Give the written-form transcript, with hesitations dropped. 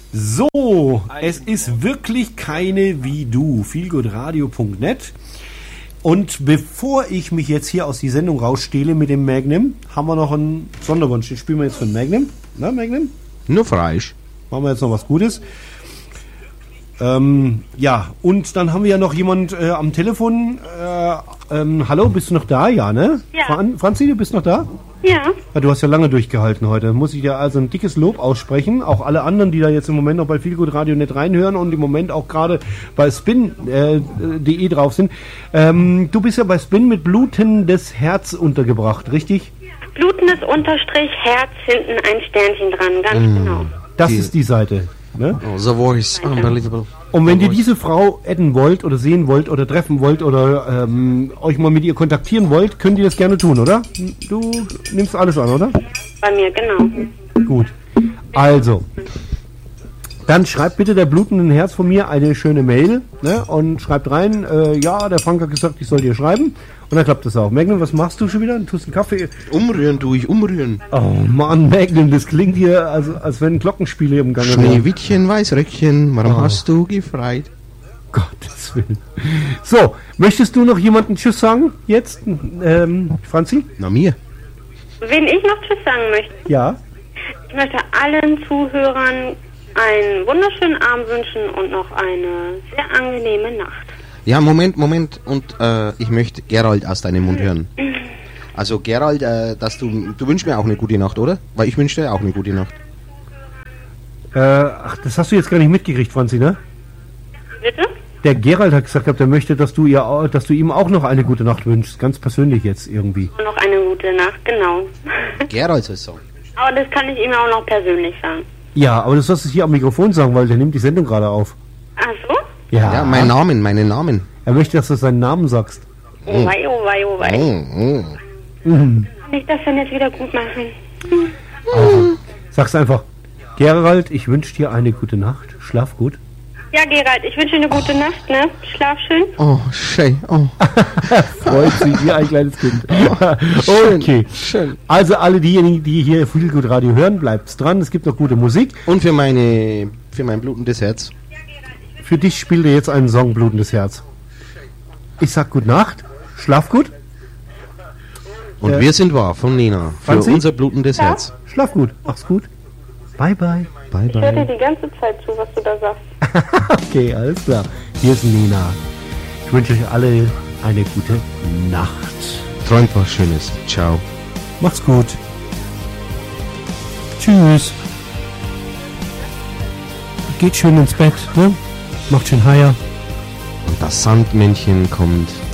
So, es ist wirklich keine wie du. feelgoodradio.net. Und bevor ich mich jetzt hier aus die Sendung rausstehle mit dem Magnum, haben wir noch einen Sonderwunsch. Den spielen wir jetzt von Magnum. Na, Magnum? Nur Fleisch. Machen wir jetzt noch was Gutes. Ja, und dann haben wir ja noch jemand am Telefon. Hallo, bist du noch da? Ja, ne? Ja. Franzi, du bist noch da? Ja. Ja, du hast ja lange durchgehalten heute. Muss ich dir also ein dickes Lob aussprechen. Auch alle anderen, die da jetzt im Moment noch bei Feelgood Radio nicht reinhören und im Moment auch gerade bei spin.de drauf sind. Du bist ja bei Spin mit blutendes Herz untergebracht, richtig? Blutendes Unterstrich, Herz, hinten ein Sternchen dran, ganz genau. Das ist die Seite. Ne? Oh, The Voice, unbelievable. Und wenn ihr diese Frau adden wollt oder sehen wollt oder treffen wollt oder euch mal mit ihr kontaktieren wollt, könnt ihr das gerne tun, oder? Du nimmst alles an, oder? Bei mir, genau. Gut. Also, dann schreibt bitte der blutenden Herz von mir eine schöne Mail, ne? Und schreibt rein, ja, der Frank hat gesagt, ich soll dir schreiben. Und dann klappt das auch. Magnum, was machst du schon wieder? Du tust einen Kaffee. Umrühren tue ich, umrühren. Oh Mann, Magnum, das klingt hier, als wenn ein Glockenspiel hier im Gange wäre. Schneewittchen, Weißröckchen, warum hast du gefreit? Gottes Willen. So, möchtest du noch jemanden Tschüss sagen? Jetzt? Franzi? Na, mir. Wen ich noch Tschüss sagen möchte, Ja. ich möchte allen Zuhörern einen wunderschönen Abend wünschen und noch eine sehr angenehme Nacht. Ja, Moment. Und ich möchte Gerald aus deinem Mund hören. Also Gerald, dass du wünschst mir auch eine gute Nacht, oder? Weil ich wünsche dir auch eine gute Nacht. Ach, das hast du jetzt gar nicht mitgekriegt, Franzi, ne? Bitte? Der Gerald hat gesagt, er möchte, dass du ihm auch noch eine gute Nacht wünschst. Ganz persönlich jetzt irgendwie. Und noch eine gute Nacht, genau. Gerald soll es sagen. Aber das kann ich ihm auch noch persönlich sagen. Ja, aber du sollst es hier am Mikrofon sagen, weil der nimmt die Sendung gerade auf. Ach so? Ja, meinen Namen. Er möchte, dass du seinen Namen sagst. Oh wei, oh wei, oh wei. Kann ich das denn jetzt wieder gut machen? Also, sag's einfach. Gerald, ich wünsche dir eine gute Nacht. Schlaf gut. Ja, Gerald, ich wünsche dir eine gute Nacht, ne? Schlaf schön. Oh, schön. Oh. Freut sich wie ein kleines Kind. Okay. Schön. Also alle diejenigen, die hier Feelgood Radio hören, bleibt's dran. Es gibt noch gute Musik. Und für mein blutendes Herz. Für dich spielt er jetzt einen Song Blutendes Herz. Ich sag Gute Nacht. Schlaf gut. Und wir sind wahr von Nina. Für Franzi? unser blutendes Herz. Schlaf gut. Mach's gut. Bye, bye. Bye, Ich höre dir bye. die ganze Zeit zu, was du da sagst. Okay, alles klar. Hier ist Nina. Ich wünsche euch alle eine gute Nacht. Träumt was Schönes. Ciao. Macht's gut. Tschüss. Geht schön ins Bett, ne? Macht schön Heier. Und das Sandmännchen kommt